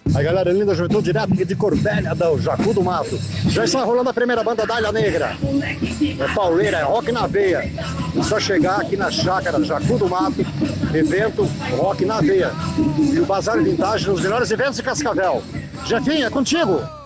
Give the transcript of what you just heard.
Aí galera linda, juventude direto aqui de Corbélia, do Jacu do Mato. Já está rolando a primeira banda Dália Negra. É pauleira, é rock na veia. É só chegar aqui na chácara Jacu do Mato, evento rock na veia. E o Bazar Vintage, nos melhores eventos de Cascavel. Jefinho, é contigo!